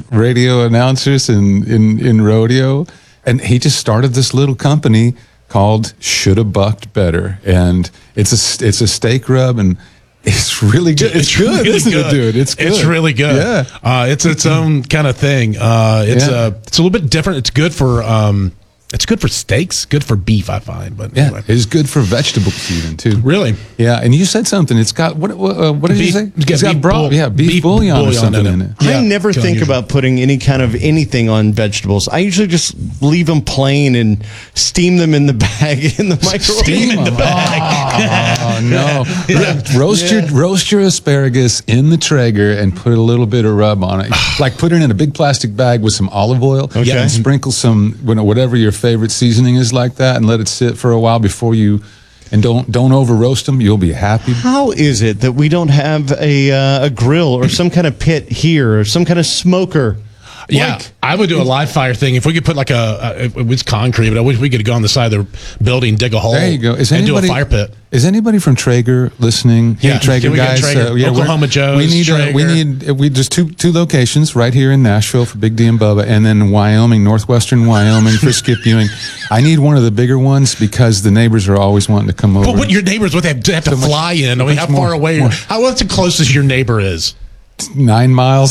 radio announcers in rodeo, and he just started this little company called Shoulda Bucked Better, and it's a steak rub, and it's really good. It's good, really isn't good. it, dude? It's good. It's really good. Yeah, it's its own kind of thing. It's a little bit different. It's good for steaks, good for beef, I find. But yeah, it's good for vegetables even too. Really? Yeah, and you said something. It's got what did you say? It's got broth. Yeah, beef bouillon or something in it. Yeah, I never think about putting any kind of anything on vegetables. I usually just leave them plain and steam them in the bag in the microwave. Steam them. Oh no! Roast your asparagus in the Traeger and put a little bit of rub on it. Like put it in a big plastic bag with some olive oil. Okay. And sprinkle some whatever your favorite seasoning is like that, and let it sit for a while before you. And don't over roast them. You'll be happy. How is it that we don't have a grill or some kind of pit here or some kind of smoker? Yeah, I would do a live fire thing. If we could put like it's concrete, but I wish we could go on the side of the building, dig a hole. There you go. And do a fire pit. Is anybody from Traeger listening? Hey, Yeah, Traeger guys. Traeger? Oklahoma Joe's, We need just two locations right here in Nashville for Big D and Bubba, and then Wyoming, northwestern Wyoming for Skip Ewing. I need one of the bigger ones because the neighbors are always wanting to come over. But what your neighbors would have to fly in? I mean, how far away? What's the closest your neighbor is? 9 miles.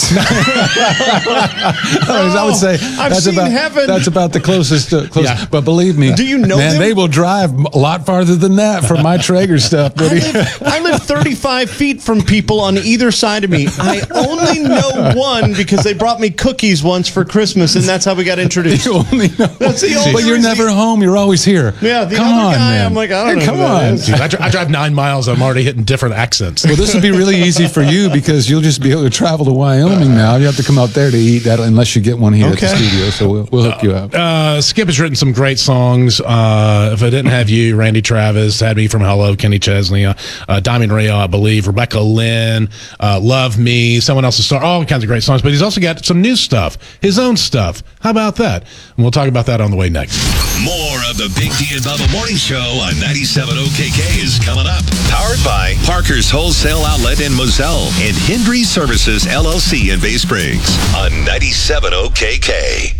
I would say that's about the closest. Yeah. But believe me, do you know man, them? they will drive a lot farther than that for my Traeger stuff. I live 35 feet from people on either side of me. I only know one because they brought me cookies once for Christmas, and that's how we got introduced. You only know. That's the only But you're reason. never home. You're always here. Yeah, the come other on, guy, man. I'm like, I don't know. Come who that on. is. Dude, I drive 9 miles. I'm already hitting different accents. Well, this will be really easy for you because you'll just be able to travel to Wyoming now. You have to come out there to eat that unless you get one here at the studio. So we'll hook you up. Skip has written some great songs. If I Didn't Have You, Randy Travis, Had Me From Hello, Kenny Chesney, Diamond Rio, I believe, Rebecca Lynn, Love Me, Someone Else's Star, all kinds of great songs. But he's also got some new stuff, his own stuff. How about that? And we'll talk about that on the way next. More of the Big D and Bubba Morning Show on 97 OKK is coming up. Powered by Parker's Wholesale Outlet in Moselle and Hendry Services LLC in Bay Springs on 97 OKK.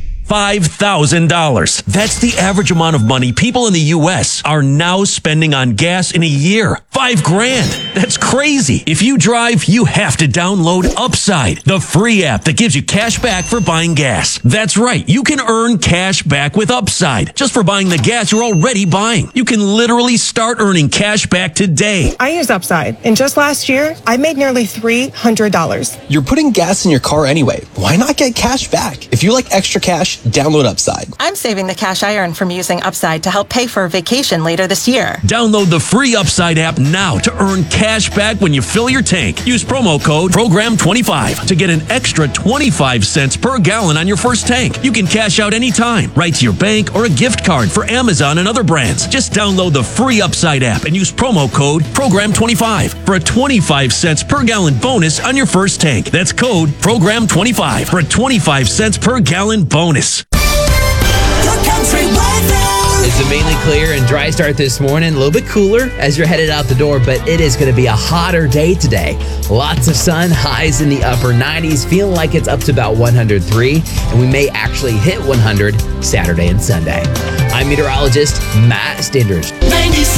$5,000. That's the average amount of money people in the U.S. are now spending on gas in a year. $5,000. That's crazy. If you drive, you have to download Upside, the free app that gives you cash back for buying gas. That's right. You can earn cash back with Upside just for buying the gas you're already buying. You can literally start earning cash back today. I use Upside, and just last year, I made nearly $300. You're putting gas in your car anyway. Why not get cash back? If you like extra cash, download Upside. I'm saving the cash I earn from using Upside to help pay for a vacation later this year. Download the free Upside app now to earn cash back when you fill your tank. Use promo code PROGRAM25 to get an extra 25 cents per gallon on your first tank. You can cash out anytime, right to your bank or a gift card for Amazon and other brands. Just download the free Upside app and use promo code PROGRAM25 for a 25 cents per gallon bonus on your first tank. That's code PROGRAM25 for a 25 cents per gallon bonus. It's a mainly clear and dry start this morning. A little bit cooler as you're headed out the door, but it is going to be a hotter day today. Lots of sun, highs in the upper 90s, feeling like it's up to about 103, and we may actually hit 100 Saturday and Sunday. I'm meteorologist Matt Stinders.